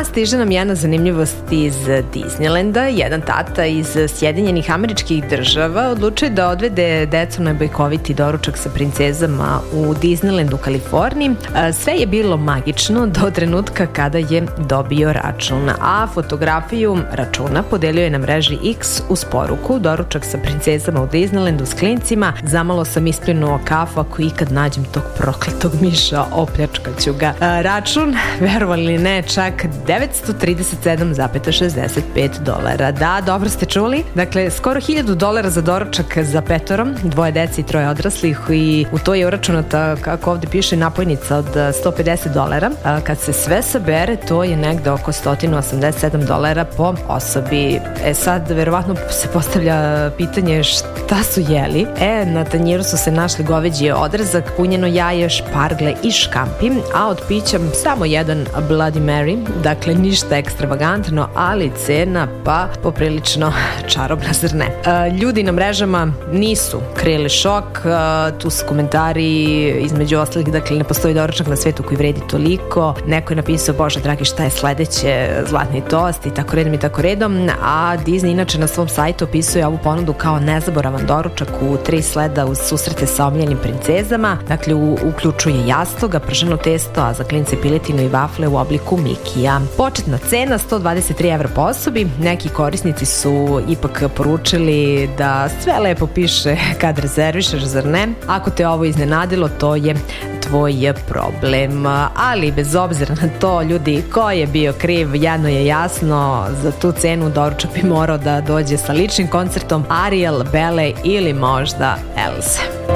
stiže nam jedna zanimljivost iz Disneylanda. Jedan tata iz Sjedinjenih Američkih Država odlučuje da odvede decu na bajkoviti doručak sa princezama u Disneylandu u Kaliforniji. Sve je bilo magično do trenutka kada je dobio račun, a fotografiju računa podelio je na mreži X uz poruku: doručak sa princezama u Disneylandu s klincima, zamalo sam ispljunuo kafu, ako ikad nađem tog prokletog miša, opljačkaću ga. Račun, verovali ili ne, čak $937,65. Da, dobro ste čuli. Dakle, skoro $1,000 za doručak za petorom, 2 dece i 3 odraslih, i u to je uračunata, kako ovde piše, napojnica od $150. Kad se sve sabere, to je negde oko $187 po osobi. Sad, verovatno se postavlja pitanje šta su jeli. Na tanjiru su se našli goveđi odrezak, punjeno jaje, špargle i škampi, a od pića samo jedan Bloody Mary, dakle ništa ekstravagantno, ali cena pa poprilično čarobna, zar ne? Ljudi na mrežama nisu krili šok, tu su komentari između ostalih, dakle ne postoji doručak na svetu koji vredi toliko, neko je napisao: Bože dragi, šta je sledeće, zlatni tost i tako redom, a Disney inače na svom sajtu opisuje ovu ponudu kao nezaboravan doručak u 3 sleda uz susrete sa omiljenim princezama. Dakle, uključuje jastoga, prženo testo, a za klince piletinu i vafle u obliku Mikija. Početna cena €123 po osobi. Neki korisnici su ipak poručili da sve lepo piše kad rezervišeš, zar ne? Ako te ovo iznenadilo, to je tvoj problem. Ali bez obzira na to, ljudi, ko je bio kriv, jedno je jasno: za tu cenu doručak bi morao da dođe sa ličnim koncertom Ariel, Bele ili možda Elze.